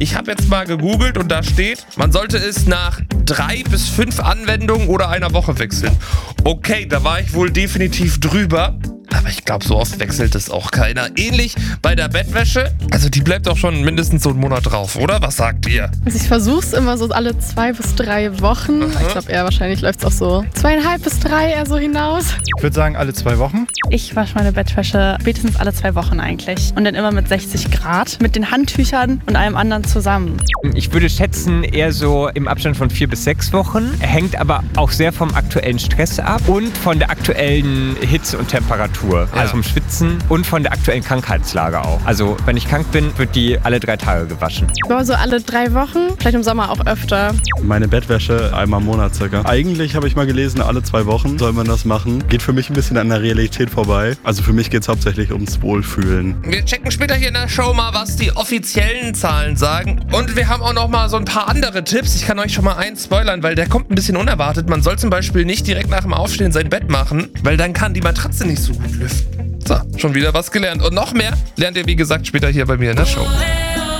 Ich habe jetzt mal gegoogelt und da steht, man sollte es nach 3 bis 5 Anwendungen oder einer Woche wechseln. Okay, da war ich wohl definitiv drüber. Aber ich glaube, so oft wechselt es auch keiner. Ähnlich bei der Bettwäsche. Also die bleibt auch schon mindestens so einen Monat drauf, oder? Was sagt ihr? Also ich versuch's immer so alle 2 bis 3 Wochen. Ich glaube eher wahrscheinlich läuft's auch so 2,5 bis 3 eher so hinaus. Ich würde sagen, alle 2 Wochen. Ich wasche meine Bettwäsche spätestens alle 2 Wochen eigentlich. Und dann immer mit 60 Grad, mit den Handtüchern und allem anderen zusammen. Ich würde schätzen, eher so im Abstand von 4 bis 6 Wochen. Hängt aber auch sehr vom aktuellen Stress ab und von der aktuellen Hitze und Temperatur. Also vom Schwitzen und von der aktuellen Krankheitslage auch. Also wenn ich krank bin, wird die alle 3 Tage gewaschen. Ja, so alle 3 Wochen, vielleicht im Sommer auch öfter. Meine Bettwäsche einmal im Monat circa. Eigentlich habe ich mal gelesen, alle 2 Wochen soll man das machen. Geht für mich ein bisschen an der Realität vorbei. Also für mich geht es hauptsächlich ums Wohlfühlen. Wir checken später hier in der Show mal, was die offiziellen Zahlen sagen. Und wir haben auch noch mal so ein paar andere Tipps. Ich kann euch schon mal einen spoilern, weil der kommt ein bisschen unerwartet. Man soll zum Beispiel nicht direkt nach dem Aufstehen sein Bett machen, weil dann kann die Matratze nicht so gut lüften. So, schon wieder was gelernt. Und noch mehr lernt ihr, wie gesagt, später hier bei mir in der Show.